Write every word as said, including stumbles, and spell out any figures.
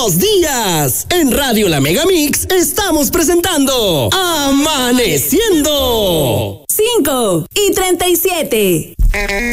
los días. En Radio La Megamix estamos presentando Amaneciendo. cinco y treinta y siete.